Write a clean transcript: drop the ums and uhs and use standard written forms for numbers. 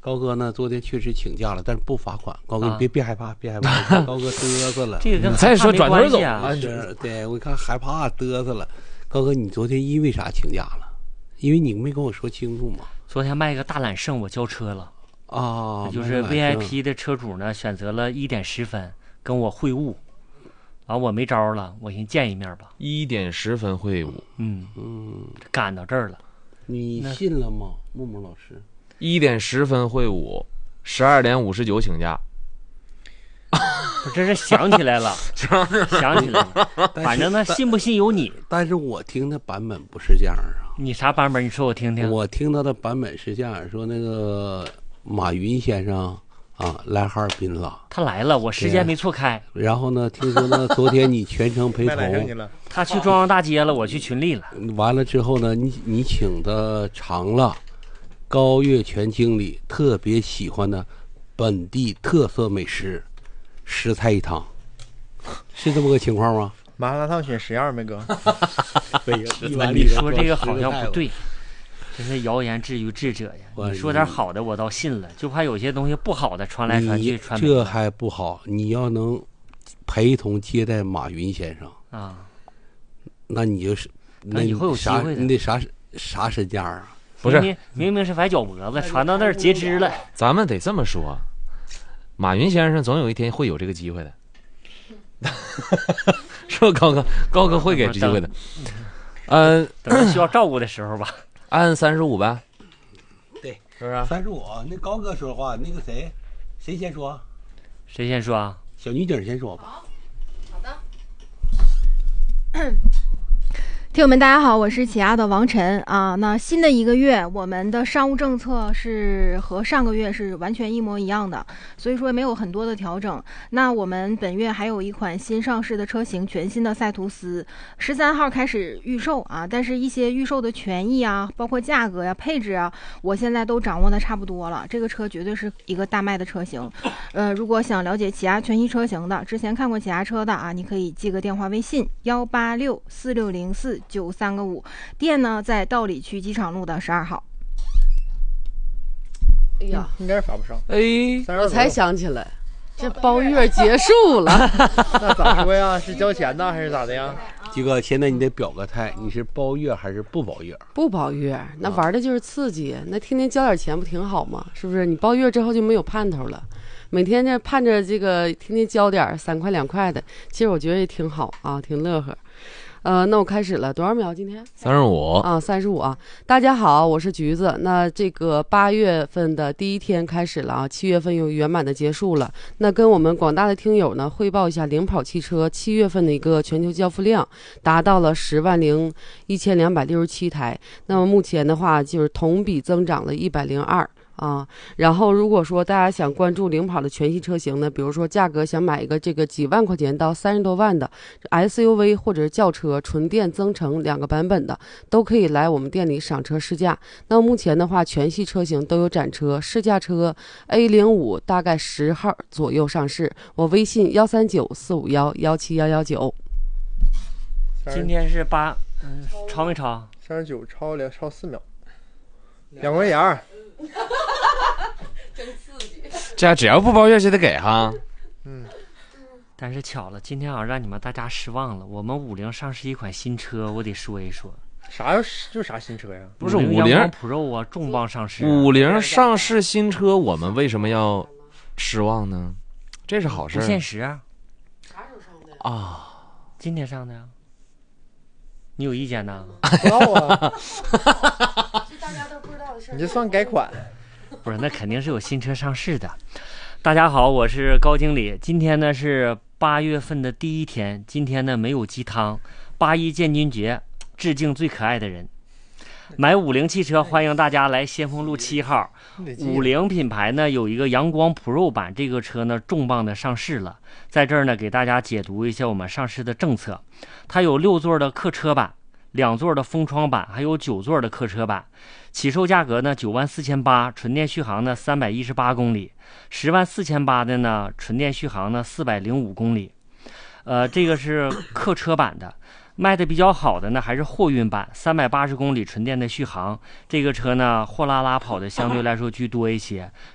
高哥呢，昨天确实请假了，但是不罚款。高哥，你别害怕，别害怕。高哥嘚瑟了。 这个跟再说转头走啊。 对，我一看害怕嘚瑟了。高哥，你昨天因为啥请假了？因为你没跟我说清楚嘛。 昨天卖个大揽胜，我交车了。 啊， 就是 VIP 的车主呢，选择了1点10分跟我会晤。完我没招了，我先见一面吧。 1点10分会晤， 赶到这儿了。 你信了吗，木木老师 ？1点10分会晤，12点59请假。 我这是想起来了，想起来了。反正呢，信不信由你。 但是我听的版本不是这样啊。 你啥版本？你说我听听。 我听到的版本是这样说，那个马云先生。啊，来哈尔滨了， 他来了，我时间没错开。 然后呢，听说呢，昨天你全程陪同， 他去中央大街了，我去群力了。 完了之后呢，你请的长了，高月全经理特别喜欢的本地特色美食，10菜1汤，是这么个情况吗？ 麻辣烫选10样没哥？ 你说这个好像不对。真是谣言止于智者呀！你说点好的，我倒信了，就怕有些东西不好的传来传去，传这还不好。你要能陪同接待马云先生啊， 那你就是那以后有机会的。 你得啥身价啊？ 不是， 明明是崴脚脖子，传到那儿截肢了。 咱们得这么说，马云先生总有一天会有这个机会的，是吧？高哥会给机会的。 等需要照顾的时候吧。 按35呗， 对， 是不是 ？35。那高哥说话，那个谁先说？ 谁先说啊？ 小女警先说吧。 好的。听友们，大家好，我是起亚的王晨啊。那新的一个月，我们的商务政策是和上个月是完全一模一样的，所以说没有很多的调整。那我们本月还有一款新上市的车型，全新的赛图斯，13号开始预售啊。但是一些预售的权益啊，包括价格呀、配置啊，我现在都掌握的差不多了。这个车绝对是一个大卖的车型。如果想了解起亚全系车型的，之前看过起亚车的啊，你可以记个电话微信18646049395，店呢在道里区机场路的12号。 哎呀，应该是发不上。 我才想起来，这包月结束了。 那咋说呀？是交钱呢，还是咋的呀？ 鸡哥，现在你得表个态，你是包月还是不包月？ 不包月，那玩的就是刺激，那天天交点钱不挺好吗？是不是？你包月之后就没有盼头了，每天这盼着这个天天交点3块2块的，其实我觉得也挺好啊，挺乐呵。那我开始了，多少秒？今天 35 啊，35啊！大家好，我是橘子。那这个8月份的第一天开始了啊，7月份又圆满的结束了。那跟我们广大的听友呢汇报一下，领跑汽车7月份的一个全球交付量达到了101267台。那么目前的话，就是同比增长了102。啊，然后如果说大家想关注领跑的全系车型呢，比如说价格想买一个这个几万块钱到30多万的 SUV 或者是轿车纯电增程2个版本的，都可以来我们店里赏车试驾。那目前的话，全系车型都有展车，试驾车 A05 大概10号左右上市。我微信13945117119。 今天是超没超 ？39超4秒，2块钱。 真刺激！ 这只要不包月就得给哈。 但是巧了，今天好像让你们大家失望了。我们50上市一款新车，我得说一说。 啥新车呀？ 不是 50 Pro 啊，重磅上市。 50上市新车，我们为什么要失望呢？这是好事。 不现实啊！ 啥时候上的啊？今天上的呀。你有意见呢？ 不知道啊。 是大家都不知道的事。 你这算改款？ 不是，那肯定是有新车上市的。大家好，我是高经理。今天呢是8月份的第一天，今天呢没有鸡汤。81建军节，致敬最可爱的人。买50汽车，欢迎大家来先锋路7号。50品牌呢有一个阳光 Pro 版，这个车呢重磅的上市了。在这儿呢给大家解读一下我们上市的政策。它有6座的客车版，2座的风窗版，还有9座的客车版。起售价格呢94800，纯电续航呢318公里，104800的呢纯电续航呢405公里。这个是客车版的。卖的比较好的呢还是货运版，380公里纯电的续航。这个车呢货拉拉跑的相对来说居多一些，